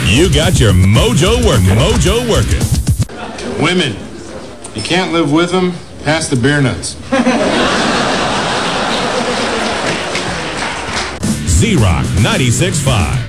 You got your mojo working. Mojo working. Women, you can't live with them, pass the beer nuts. Z-Rock 96.5.